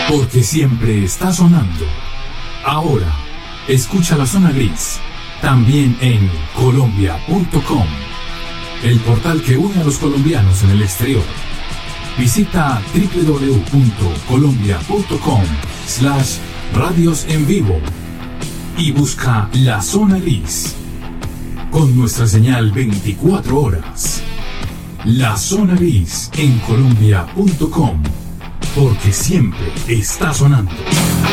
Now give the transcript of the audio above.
porque siempre está sonando. Ahora, escucha La Zona Gris, también en Colombia.com, el portal que une a los colombianos en el exterior. Visita www.colombia.com/radios en vivo y busca La Zona Gris, con nuestra señal 24 horas. La Zona Gris en Colombia.com, porque siempre está sonando.